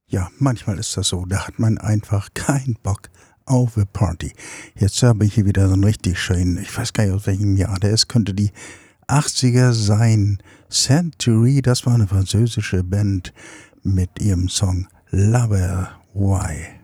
Ja, manchmal ist das so. Da hat man einfach keinen Bock auf eine Party. Jetzt habe ich hier wieder so einen richtig schönen, ich weiß gar nicht, aus welchem Jahr der ist, könnte die 80er sein. Century, das war eine französische Band mit ihrem Song Lover Why.